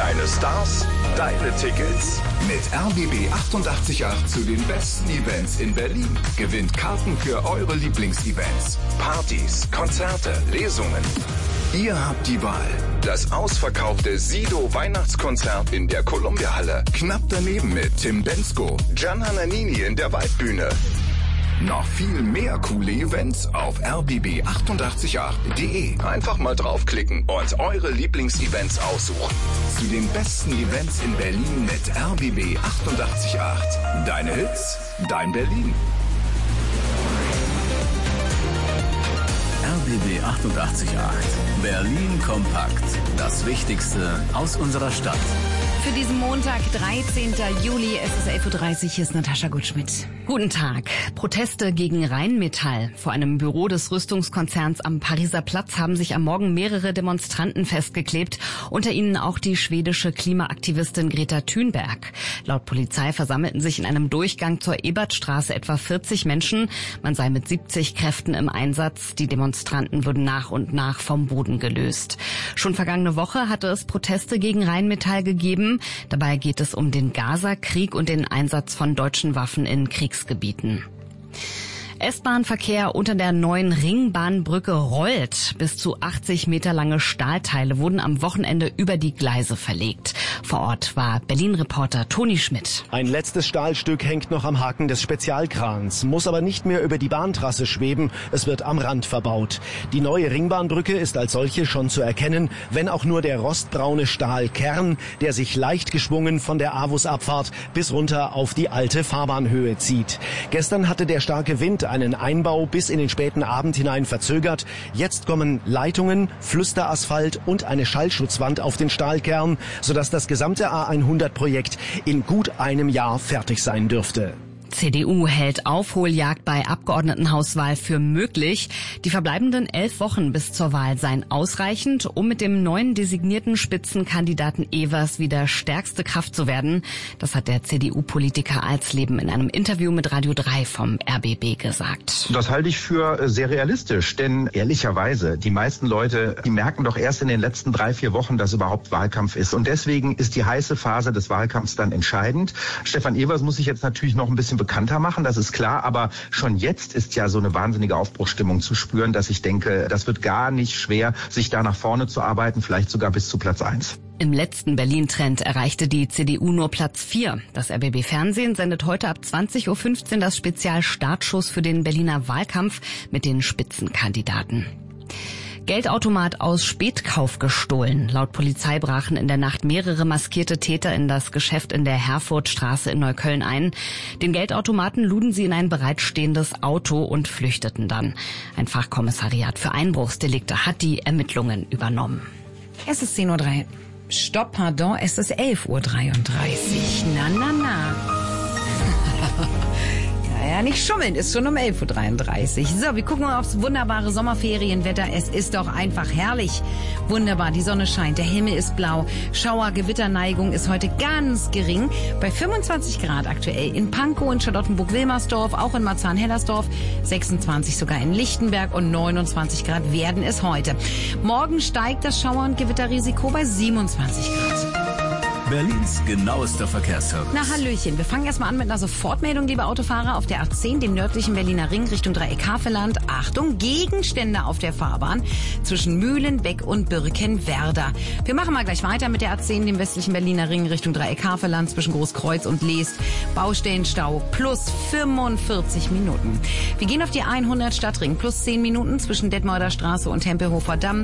Deine Stars, deine Tickets. Mit RBB 888 zu den besten Events in Berlin. Gewinnt Karten für eure Lieblingsevents. Partys, Konzerte, Lesungen. Ihr habt die Wahl. Das ausverkaufte Sido Weihnachtskonzert in der Columbia-Halle. Knapp daneben mit Tim Bendzko. Gianna Nannini in der Waldbühne. Noch viel mehr coole Events auf rbb888.de. Einfach mal draufklicken und eure Lieblingsevents aussuchen. Zu den besten Events in Berlin mit RBB 888. Deine Hits, dein Berlin. RBB 888. Berlin kompakt. Das Wichtigste aus unserer Stadt. Für diesen Montag, 13. Juli, es ist 11.30 Uhr, hier ist Natascha Gutschmidt. Guten Tag. Proteste gegen Rheinmetall. Vor einem Büro des Rüstungskonzerns am Pariser Platz haben sich am Morgen mehrere Demonstranten festgeklebt, unter ihnen auch die schwedische Klimaaktivistin Greta Thunberg. Laut Polizei versammelten sich in einem Durchgang zur Ebertstraße etwa 40 Menschen. Man sei mit 70 Kräften im Einsatz. Die Demonstranten würden nach und nach vom Boden gelöst. Schon vergangene Woche hatte es Proteste gegen Rheinmetall gegeben. Dabei geht es um den Gaza-Krieg und den Einsatz von deutschen Waffen in Kriegsgebieten. S-Bahn-Verkehr unter der neuen Ringbahnbrücke rollt. Bis zu 80 Meter lange Stahlteile wurden am Wochenende über die Gleise verlegt. Vor Ort war Berlin-Reporter Toni Schmidt. Ein letztes Stahlstück hängt noch am Haken des Spezialkrans, muss aber nicht mehr über die Bahntrasse schweben. Es wird am Rand verbaut. Die neue Ringbahnbrücke ist als solche schon zu erkennen, wenn auch nur der rostbraune Stahlkern, der sich leicht geschwungen von der Avus-Abfahrt bis runter auf die alte Fahrbahnhöhe zieht. Gestern hatte der starke Wind einen Einbau bis in den späten Abend hinein verzögert. Jetzt kommen Leitungen, Flüsterasphalt und eine Schallschutzwand auf den Stahlkern, sodass das gesamte A100-Projekt in gut einem Jahr fertig sein dürfte. CDU hält Aufholjagd bei Abgeordnetenhauswahl für möglich. Die verbleibenden 11 Wochen bis zur Wahl seien ausreichend, um mit dem neuen designierten Spitzenkandidaten Evers wieder stärkste Kraft zu werden. Das hat der CDU-Politiker Alsleben in einem Interview mit Radio 3 vom RBB gesagt. Das halte ich für sehr realistisch, denn ehrlicherweise, die meisten Leute, die merken doch erst in den letzten 3-4 Wochen, dass überhaupt Wahlkampf ist. Und deswegen ist die heiße Phase des Wahlkampfs dann entscheidend. Stefan Evers muss sich jetzt natürlich noch ein bisschen bekannter machen, das ist klar, aber schon jetzt ist ja so eine wahnsinnige Aufbruchsstimmung zu spüren, dass ich denke, das wird gar nicht schwer, sich da nach vorne zu arbeiten, vielleicht sogar bis zu Platz 1. Im letzten Berlin-Trend erreichte die CDU nur Platz 4. Das RBB-Fernsehen sendet heute ab 20.15 Uhr das Spezial-Startschuss für den Berliner Wahlkampf mit den Spitzenkandidaten. Geldautomat aus Spätkauf gestohlen. Laut Polizei brachen in der Nacht mehrere maskierte Täter in das Geschäft in der Herfordstraße in Neukölln ein. Den Geldautomaten luden sie in ein bereitstehendes Auto und flüchteten dann. Ein Fachkommissariat für Einbruchsdelikte hat die Ermittlungen übernommen. Es ist 10.03 Uhr. Stopp, pardon, es ist 11.33 Uhr. Na. Ja, nicht schummeln, ist schon um 11.33 Uhr. So, wir gucken mal aufs wunderbare Sommerferienwetter. Es ist doch einfach herrlich. Wunderbar, die Sonne scheint, der Himmel ist blau. Schauer-Gewitterneigung ist heute ganz gering. Bei 25 Grad aktuell in Pankow, in Charlottenburg-Wilmersdorf, auch in Marzahn-Hellersdorf, 26 sogar in Lichtenberg und 29 Grad werden es heute. Morgen steigt das Schauer- und Gewitterrisiko bei 27 Grad. Berlins genauester Verkehrservice. Na hallöchen, wir fangen erstmal an mit einer Sofortmeldung, liebe Autofahrer, auf der A10, dem nördlichen Berliner Ring Richtung Dreieck-Havelland. Achtung, Gegenstände auf der Fahrbahn zwischen Mühlenbeck und Birkenwerder. Wir machen mal gleich weiter mit der A10, dem westlichen Berliner Ring Richtung Dreieck-Havelland zwischen Großkreuz und Leest. Baustellenstau plus 45 Minuten. Wir gehen auf die 100 Stadtring plus 10 Minuten zwischen Detmolder Straße und Tempelhofer Damm.